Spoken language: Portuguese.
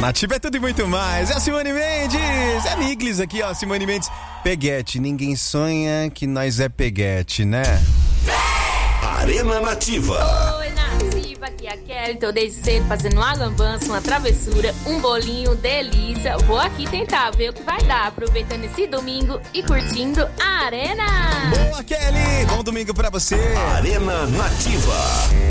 Nativa é tudo e muito mais. É a Simone Mendes. É Miglis aqui, ó. Simone Mendes. Peguete. Ninguém sonha que nós é peguete, né? Arena Nativa. Oi, Nativa, aqui é a Kelly. Tô desde cedo fazendo uma lambança, uma travessura, um bolinho, delícia. Vou aqui tentar ver o que vai dar, aproveitando esse domingo e curtindo a Arena. Boa, Kelly. Bom domingo pra você. Arena Nativa.